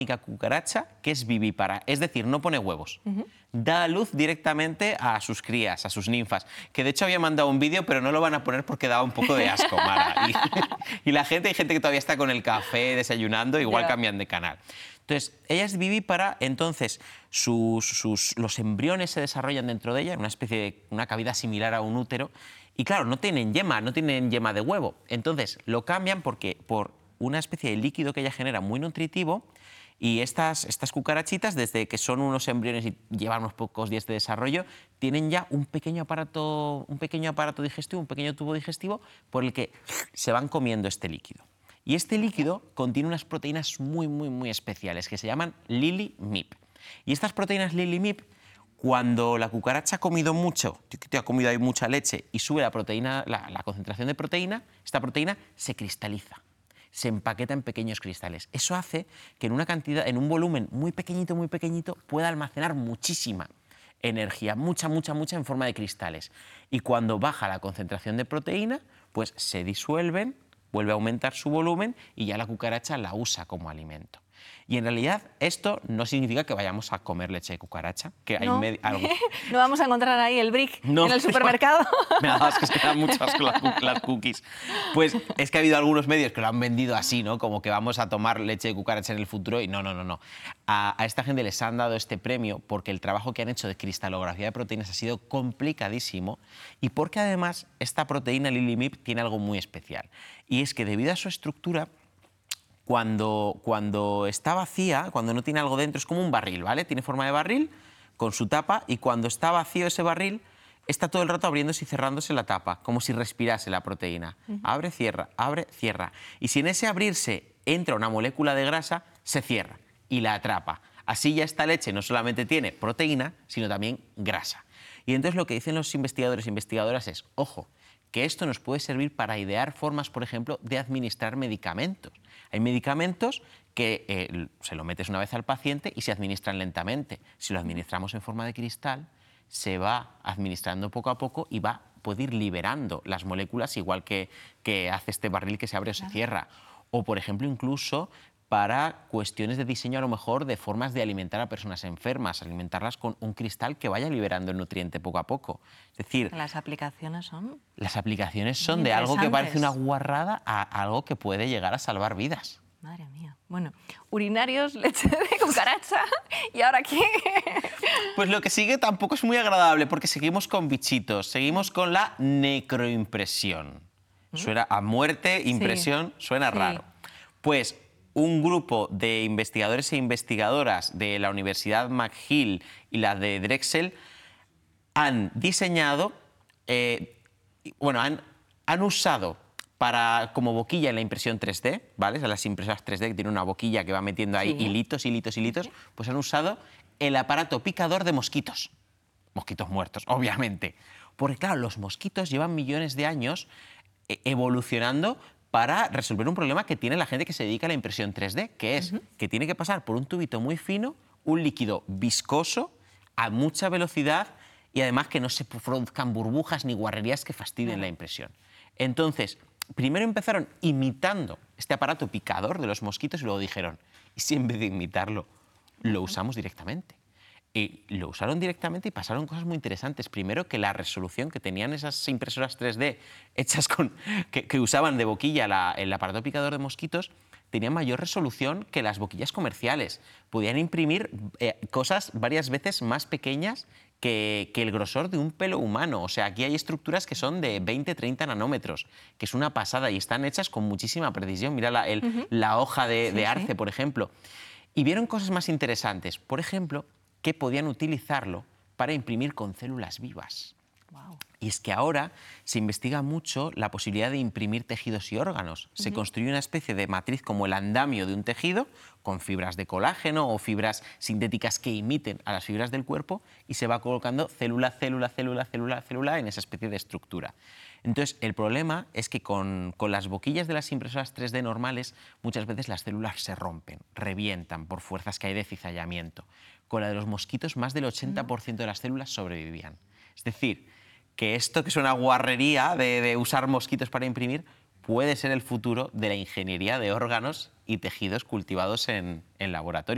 única cucaracha que es vivípara, es decir, no pone huevos. Da a luz directamente a sus crías, a sus ninfas, que de hecho había mandado un vídeo, pero no lo van a poner porque daba un poco de asco, Mara. Y la gente, hay gente que todavía está con el café desayunando, igual cambian de canal. Entonces, ella es vivípara, entonces los embriones se desarrollan dentro de ella, en una especie de una cavidad similar a un útero, y claro, no tienen yema de huevo. Entonces, lo cambian por una especie de líquido que ella genera muy nutritivo. Y estas cucarachitas, desde que son unos embriones y llevan unos pocos días de desarrollo, tienen ya un pequeño aparato digestivo, un pequeño tubo digestivo por el que se van comiendo este líquido. Y este líquido contiene unas proteínas muy especiales que se llaman Lili-MIP. Y estas proteínas Lili-MIP, cuando la cucaracha ha comido mucho, ha comido ahí mucha leche y sube la concentración de proteína, esta proteína se cristaliza. Se empaqueta en pequeños cristales. Eso hace que en un volumen muy pequeñito, pueda almacenar muchísima energía, mucha en forma de cristales. Y cuando baja la concentración de proteína, pues se disuelven, vuelve a aumentar su volumen y ya la cucaracha la usa como alimento. Y en realidad esto no significa que vayamos a comer leche de cucaracha, que hay no. algo... No vamos a encontrar ahí el brick en el supermercado. Me da asco, es que dan muchas las cookies. Pues es que ha habido algunos medios que lo han vendido así, ¿no? Como que vamos a tomar leche de cucaracha en el futuro y no. A esta gente les han dado este premio porque el trabajo que han hecho de cristalografía de proteínas ha sido complicadísimo y porque además esta proteína Lili-MIP tiene algo muy especial. Y es que debido a su estructura, cuando está vacía, cuando no tiene algo dentro, es como un barril, ¿vale? Tiene forma de barril con su tapa y cuando está vacío ese barril está todo el rato abriéndose y cerrándose la tapa, como si respirase la proteína. Abre, cierra, abre, cierra. Y si en ese abrirse entra una molécula de grasa, se cierra y la atrapa. Así ya esta leche no solamente tiene proteína, sino también grasa. Y entonces lo que dicen los investigadores e investigadoras es, ojo, que esto nos puede servir para idear formas, por ejemplo, de administrar medicamentos. Hay medicamentos que se lo metes una vez al paciente y se administran lentamente. Si lo administramos en forma de cristal, se va administrando poco a poco y puede ir liberando las moléculas, igual que hace este barril que se abre o se cierra. O, por ejemplo, incluso para cuestiones de diseño, a lo mejor, de formas de alimentar a personas enfermas, alimentarlas con un cristal que vaya liberando el nutriente poco a poco. Es decir... Las aplicaciones son... Las aplicaciones son de algo que parece una guarrada a algo que puede llegar a salvar vidas. Madre mía. Bueno, urinarios, leche de cucaracha, ¿y ahora qué? Pues lo que sigue tampoco es muy agradable porque seguimos con bichitos, seguimos con la necroimpresión. Suena a muerte, impresión, suena raro. Pues un grupo de investigadores e investigadoras de la Universidad McGill y la de Drexel han diseñado, han usado como boquilla en la impresión 3D, ¿vale? O sea, las impresoras 3D que tienen una boquilla que va metiendo ahí hilitos, pues han usado el aparato picador de mosquitos. Mosquitos muertos, obviamente. Porque claro, los mosquitos llevan millones de años evolucionando para resolver un problema que tiene la gente que se dedica a la impresión 3D, que es que tiene que pasar por un tubito muy fino, un líquido viscoso, a mucha velocidad y además que no se produzcan burbujas ni guarrerías que fastidien la impresión. Entonces, primero empezaron imitando este aparato picador de los mosquitos y luego dijeron, ¿y si en vez de imitarlo lo usamos directamente? Y lo usaron directamente y pasaron cosas muy interesantes. Primero, que la resolución que tenían esas impresoras 3D hechas que usaban de boquilla el aparato picador de mosquitos tenía mayor resolución que las boquillas comerciales. Podían imprimir cosas varias veces más pequeñas que el grosor de un pelo humano. O sea, aquí hay estructuras que son de 20-30 nanómetros, que es una pasada y están hechas con muchísima precisión. Mira la hoja de arce, por ejemplo. Y vieron cosas más interesantes. Por ejemplo, que podían utilizarlo para imprimir con células vivas. Wow. Y es que ahora se investiga mucho la posibilidad de imprimir tejidos y órganos. Se construye una especie de matriz como el andamio de un tejido, con fibras de colágeno o fibras sintéticas que imiten a las fibras del cuerpo y se va colocando célula en esa especie de estructura. Entonces, el problema es que con las boquillas de las impresoras 3D normales muchas veces las células se rompen, revientan por fuerzas que hay de cizallamiento. Con la de los mosquitos, más del 80% de las células sobrevivían. Es decir, que esto que es una guarrería de usar mosquitos para imprimir puede ser el futuro de la ingeniería de órganos y tejidos cultivados en laboratorio.